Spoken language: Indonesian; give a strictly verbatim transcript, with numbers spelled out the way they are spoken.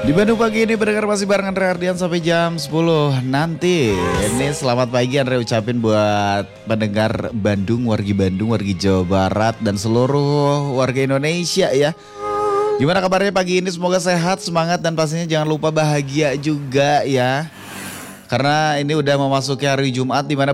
Di Bandung pagi ini pendengar masih barengan Andre Ardian sampai jam sepuluh nanti. Ini selamat pagi Andre ucapin buat pendengar Bandung, wargi Bandung, wargi Jawa Barat dan seluruh warga Indonesia ya. Gimana kabarnya pagi ini? Semoga sehat, semangat dan pastinya jangan lupa bahagia juga ya. Karena ini udah memasuki hari Jumat di mana